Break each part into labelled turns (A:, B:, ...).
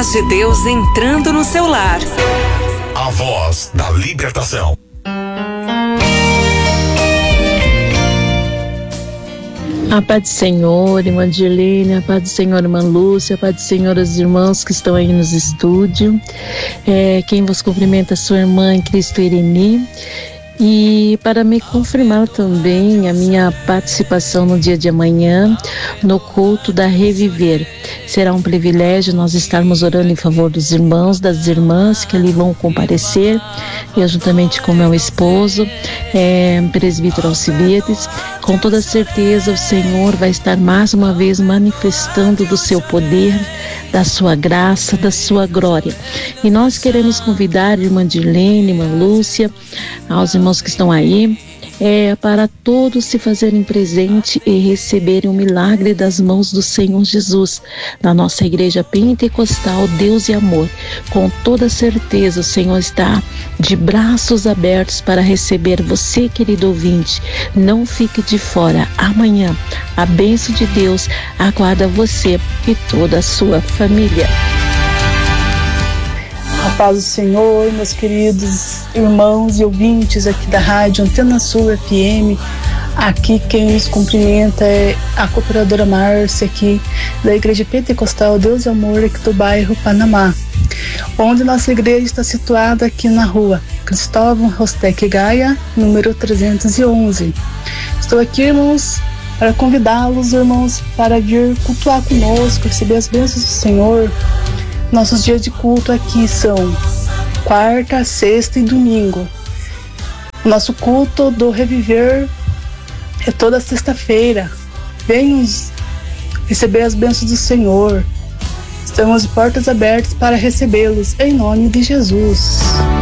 A: paz de Deus entrando no seu lar.
B: A voz da libertação.
C: A paz do Senhor, irmã Dirlene, a paz do Senhor, irmã Lúcia, a paz do Senhor, os irmãos que estão aí nos estúdios. Quem vos cumprimenta é sua irmã em Cristo, Irene. E para me confirmar também a minha participação no dia de amanhã no culto da Reviver. Será um privilégio nós estarmos orando em favor dos irmãos, das irmãs que ali vão comparecer. Eu juntamente com meu esposo, presbítero Alcibiades, com toda certeza o Senhor vai estar mais uma vez manifestando do seu poder, da sua graça, da sua glória. E nós queremos convidar a irmã Dirlene, irmã Lúcia, aos irmãos que estão aí, para todos se fazerem presente e receberem o milagre das mãos do Senhor Jesus, na nossa igreja pentecostal Deus e Amor. Com toda certeza o Senhor está de braços abertos para receber você, querido ouvinte. Não fique de fora. Amanhã a bênção de Deus aguarda você e toda a sua família.
D: A paz do Senhor, meus queridos irmãos e ouvintes aqui da Rádio Antena Sul FM. Aqui quem nos cumprimenta é a cooperadora Márcia, aqui da Igreja Pentecostal Deus e Amor, aqui do bairro Panamá, onde nossa igreja está situada aqui na rua Cristóvão Rostec Gaia, número 311. Estou aqui, irmãos, para convidá-los, irmãos, para vir cultuar conosco, receber as bênçãos do Senhor. Nossos dias de culto aqui são quarta, sexta e domingo. O nosso culto do Reviver é toda sexta-feira. Venham receber as bênçãos do Senhor. Estamos de portas abertas para recebê-los, em nome de Jesus.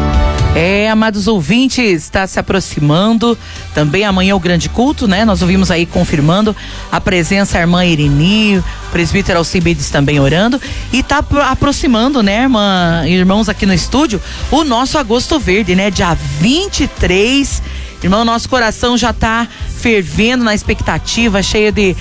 E: Amados ouvintes, está se aproximando também amanhã o grande culto, né? Nós ouvimos aí confirmando a presença da irmã Irene, o presbítero Alcibiades também orando, e está aproximando, né, irmãos aqui no estúdio, o nosso Agosto Verde, né? Dia 23, irmão, nosso coração já está fervendo na expectativa, cheio de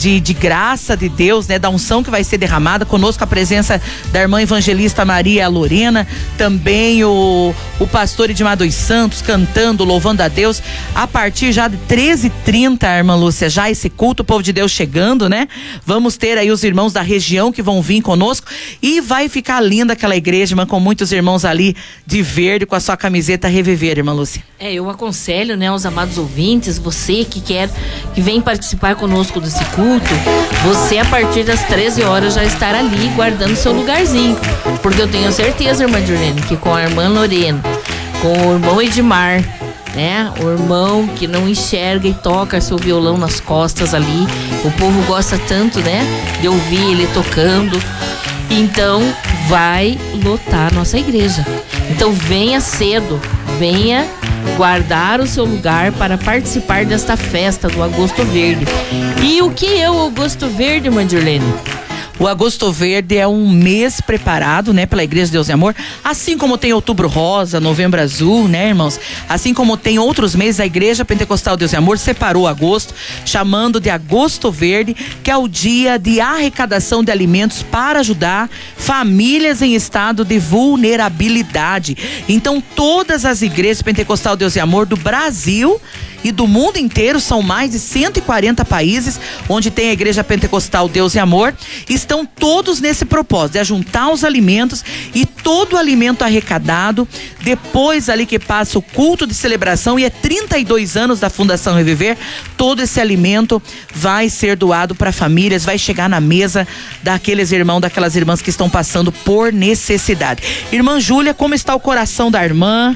E: graça de Deus, né, da unção que vai ser derramada. Conosco a presença da irmã evangelista Maria Lorena, também o pastor Edmar dos Santos cantando, louvando a Deus, a partir já de 13h30, irmã Lúcia, já esse culto, o povo de Deus chegando, né? Vamos ter aí os irmãos da região que vão vir conosco e vai ficar linda aquela igreja, irmã, com muitos irmãos ali de verde, com a sua camiseta Reviver, irmã Lúcia.
F: Eu aconselho, né, os amados ouvintes, você que vem participar conosco desse culto, você a partir das 13 horas já estar ali guardando seu lugarzinho, porque eu tenho certeza, irmã Dirlene, que com a irmã Lorena, com o irmão Edmar, né, o irmão que não enxerga e toca seu violão nas costas ali, o povo gosta tanto, né, de ouvir ele tocando, então vai lotar a nossa igreja. Então venha cedo, venha guardar o seu lugar para participar desta festa do Agosto Verde. E o que é o Agosto Verde, irmã Dirlene?
E: O Agosto Verde é um mês preparado, né, pela Igreja Deus e Amor, assim como tem Outubro Rosa, Novembro Azul, né, irmãos? Assim como tem outros meses, a Igreja Pentecostal Deus e Amor separou agosto, chamando de Agosto Verde, que é o dia de arrecadação de alimentos para ajudar famílias em estado de vulnerabilidade. Então, todas as igrejas Pentecostal Deus e Amor do Brasil e do mundo inteiro, são mais de 140 países onde tem a Igreja Pentecostal Deus e Amor, estão todos nesse propósito, de ajuntar os alimentos, e todo o alimento arrecadado, depois ali que passa o culto de celebração, e 32 anos da Fundação Reviver, todo esse alimento vai ser doado para famílias, vai chegar na mesa daqueles irmãos, daquelas irmãs que estão passando por necessidade. Irmã Júlia, como está o coração da irmã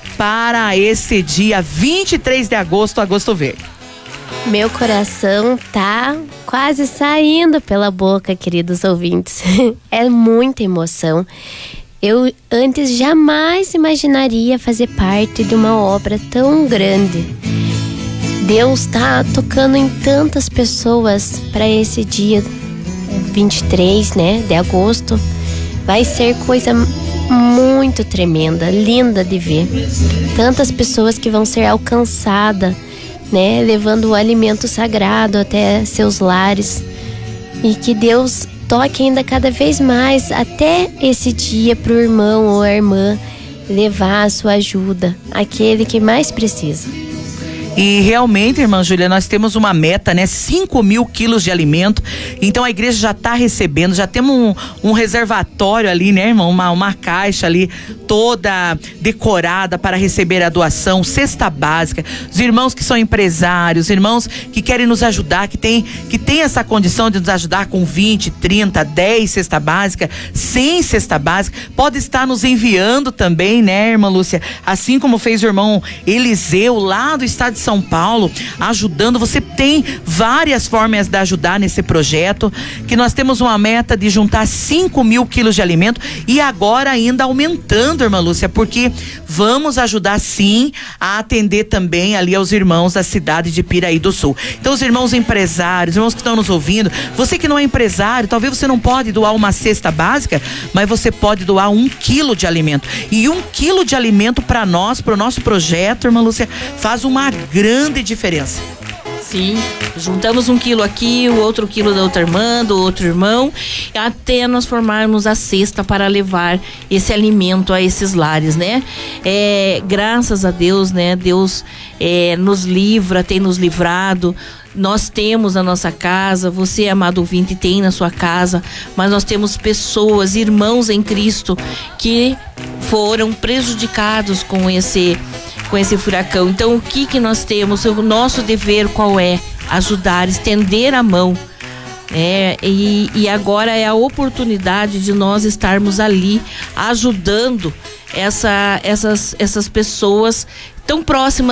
E: para esse dia 23 de agosto, Agosto Verde?
G: Meu coração tá quase saindo pela boca, queridos ouvintes. É muita emoção. Eu antes jamais imaginaria fazer parte de uma obra tão grande. Deus está tocando em tantas pessoas para esse dia 23, né, de agosto. Vai ser coisa muito tremenda, linda de ver. Tantas pessoas que vão ser alcançadas, né, levando o alimento sagrado até seus lares. E que Deus toque ainda cada vez mais até esse dia para o irmão ou a irmã levar a sua ajuda, aquele que mais precisa.
E: E realmente, irmã Júlia, nós temos uma meta, né? 5.000 quilos de alimento. Então a igreja já está recebendo, já temos um reservatório ali, né, irmão? Uma caixa ali toda decorada para receber a doação, cesta básica. Os irmãos que são empresários, irmãos que querem nos ajudar, que tem essa condição de nos ajudar com 20, 30, 10 cesta básica, 100 cesta básica, pode estar nos enviando também, né, irmã Lúcia? Assim como fez o irmão Eliseu lá do estado de São Paulo, ajudando. Você tem várias formas de ajudar nesse projeto, que nós temos uma meta de juntar 5.000 quilos de alimento e agora ainda aumentando, irmã Lúcia, porque vamos ajudar sim a atender também ali aos irmãos da cidade de Piraí do Sul. Então os irmãos empresários, irmãos que estão nos ouvindo, você que não é empresário, talvez você não pode doar uma cesta básica, mas você pode doar 1 quilo de alimento. E 1 quilo de alimento para nós, para o nosso projeto, irmã Lúcia, faz uma grande diferença.
F: Sim, juntamos 1 quilo aqui, o outro quilo da outra irmã, do outro irmão, até nós formarmos a cesta para levar esse alimento a esses lares, né? Graças a Deus, né? Deus nos livra, tem nos livrado. Nós temos na nossa casa, você, amado ouvinte, tem na sua casa, mas nós temos pessoas, irmãos em Cristo, que foram prejudicados com esse furacão. Então, o que nós temos? O nosso dever qual é? Ajudar, estender a mão. E agora é a oportunidade de nós estarmos ali ajudando essas pessoas tão próximas